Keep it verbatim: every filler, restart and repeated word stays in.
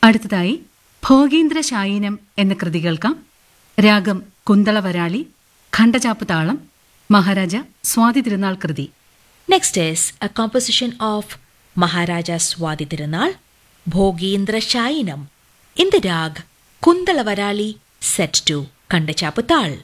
അടുത്തതായി ഭോഗീന്ദ്രശായിനം എന്ന കൃതി കേൾക്കാം. രാഗം കുന്തളവരാളി, ഖണ്ഡചാപ്പ് താളം, മഹാരാജ സ്വാതി തിരുനാൾ കൃതി. Next is a composition of Maharaja Swati Tirunal, Bhogindra Shayinam, in the rag Kundalavarali set to Kandachapputal.